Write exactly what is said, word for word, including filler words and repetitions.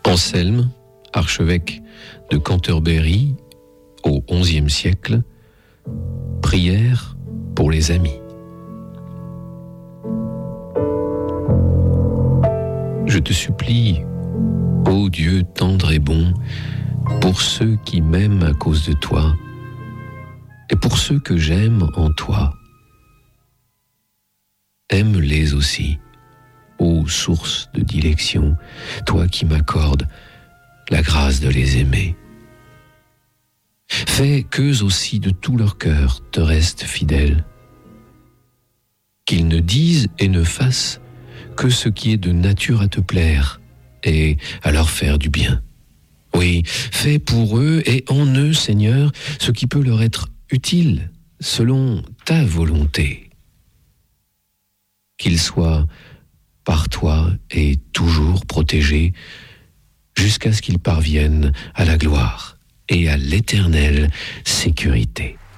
Anselme, archevêque de Canterbury au onzième siècle, prière pour les amis. Je te supplie, ô Dieu tendre et bon, pour ceux qui m'aiment à cause de toi, et pour ceux que j'aime en toi, aime-les aussi, ô source de dilection, toi qui m'accordes la grâce de les aimer. Fais qu'eux aussi de tout leur cœur te restent fidèles, qu'ils ne disent et ne fassent que ce qui est de nature à te plaire et à leur faire du bien. Oui, fais pour eux et en eux, Seigneur, ce qui peut leur être utile selon ta volonté. Qu'ils soient par toi et toujours protégés jusqu'à ce qu'ils parviennent à la gloire et à l'éternelle sécurité.